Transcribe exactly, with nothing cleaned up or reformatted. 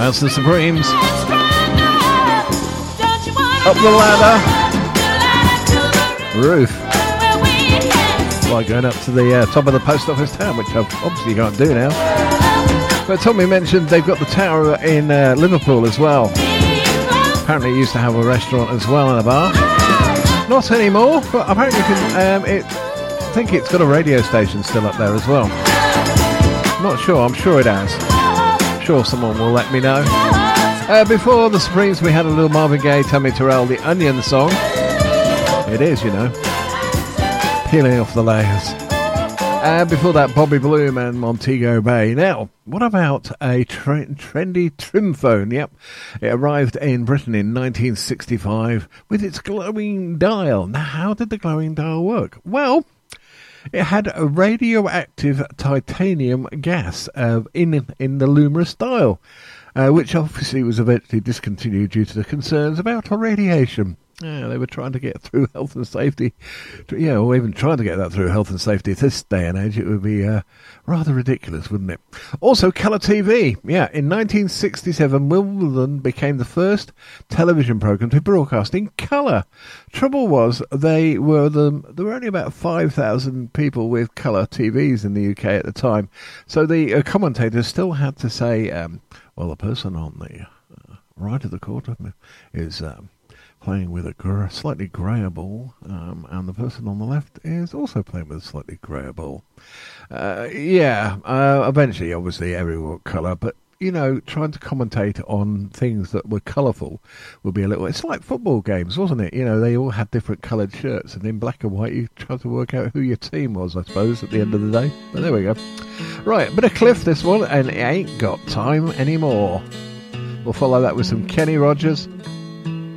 That's the Supremes. Up the ladder. Roof. Like going up to the uh, top of the post office tower, which I obviously can't do now. But Tommy mentioned they've got the tower in uh, Liverpool as well. Apparently it used to have a restaurant as well and a bar. Not anymore, but apparently you can, um, it, I think it's got a radio station still up there as well. Not sure, I'm sure it has. I'm sure someone will let me know. Uh, before the Supremes we had a little Marvin Gaye, Tammy Terrell, The Onion song. It is, you know. Peeling off the layers. And before that, Bobby Bloom and Montego Bay. Now, what about a tre- trendy trim phone? Yep, it arrived in Britain in nineteen sixty-five with its glowing dial. Now, how did the glowing dial work? Well, it had a radioactive titanium gas uh, in in the luminous dial, uh, which obviously was eventually discontinued due to the concerns about radiation. Yeah, they were trying to get through health and safety. Yeah, or even trying to get that through health and safety at this day and age. It would be uh, rather ridiculous, wouldn't it? Also, colour T V. Yeah, in nineteen sixty-seven, Wimbledon became the first television programme to be broadcast in colour. Trouble was, they were the there were only about five thousand people with colour T Vs in the U K at the time. So the uh, commentators still had to say, um, well, the person on the uh, right of the court is... Um, playing with a gr- slightly greyer ball, um, and the person on the left is also playing with a slightly greyer ball. Uh, yeah, uh, eventually, obviously, everyone colour, but, you know, trying to commentate on things that were colourful would be a little... It's like football games, wasn't it? You know, they all had different coloured shirts, and in black and white, you tried to work out who your team was, I suppose, at the end of the day. But there we go. Right, bit of Cliff, this one, and it ain't got time anymore. We'll follow that with some Kenny Rogers.